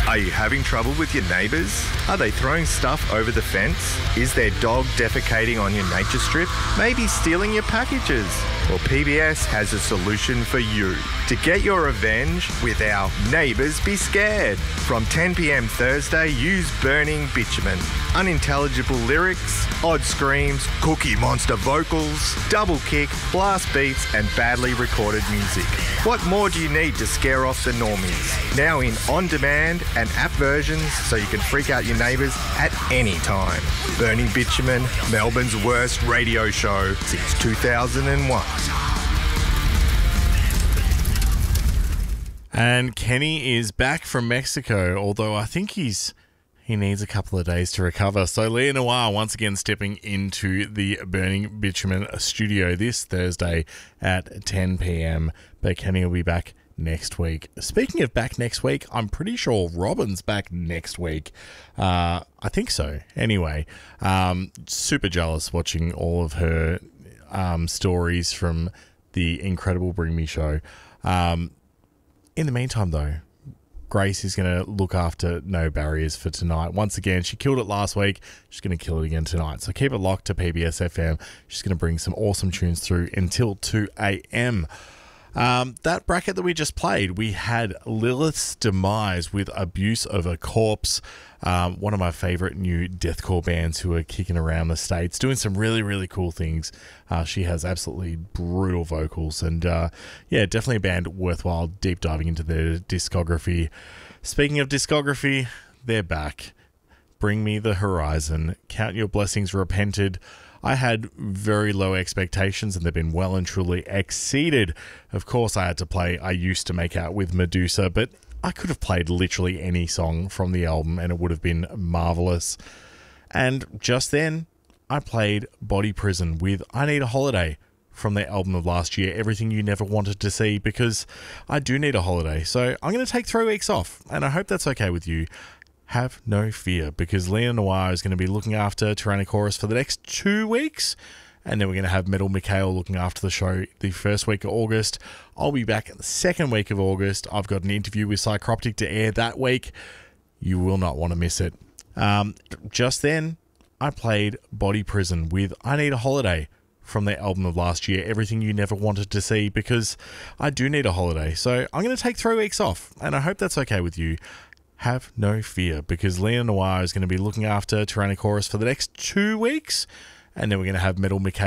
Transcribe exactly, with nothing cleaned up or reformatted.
Are you having trouble with your neighbours? Are they throwing stuff over the fence? Is their dog defecating on your nature strip? Maybe stealing your packages? Well, P B S has a solution for you. To get your revenge with our Neighbours Be Scared. From ten p.m. Thursday, use Burning Bitumen. Unintelligible lyrics, odd screams, Cookie Monster vocals, double kick, blast beats and badly recorded music. What more do you need to scare off the normies? Now in on-demand and app versions so you can freak out your neighbours at any time. Burning Bitumen, Melbourne's worst radio show since two thousand one. And Kenny is back from Mexico, although I think he's he needs a couple of days to recover. So Leah Noir once again stepping into the Burning Bitumen studio this Thursday at ten p.m. But Kenny will be back next week. Speaking of back next week, I'm pretty sure Robin's back next week. Uh, I think so. Anyway, um, super jealous watching all of her um, stories from the incredible Bring Me show. Um, in the meantime, though, Grace is going to look after No Barriers for tonight. Once again, she killed it last week. She's going to kill it again tonight. So keep it locked to P B S F M. She's going to bring some awesome tunes through until two a.m. Um, that bracket that we just played, we had Lilith's Demise with Abuse of a Corpse, um, one of my favourite new deathcore bands who are kicking around the States, doing some really, really cool things. Uh, she has absolutely brutal vocals and, uh, yeah, definitely a band worthwhile deep diving into their discography. Speaking of discography, they're back. Bring Me the Horizon, Count Your Blessings Repented. I had very low expectations and they've been well and truly exceeded. Of course, I had to play I Used to Make Out with Medusa, but I could have played literally any song from the album and it would have been marvellous. And just then, I played Body Prison with I Need a Holiday from their album of last year, Everything You Never Wanted to See, because I do need a holiday. So I'm going to take three weeks off and I hope that's okay with you. Have no fear, because Leah Noir is going to be looking after Tyrannosaurus for the next two weeks, and then we're going to have Metal Mikhail looking after the show the first week of August. I'll be back the second week of August. I've got an interview with Psychroptic to air that week. You will not want to miss it. Um, just then, I played Body Prison with I Need a Holiday from their album of last year, Everything You Never Wanted to See, because I do need a holiday. So I'm going to take three weeks off, and I hope that's okay with you. Have no fear, because Leah Noir is going to be looking after Tyrannosaurus for the next two weeks, and then we're going to have Metal Mikhail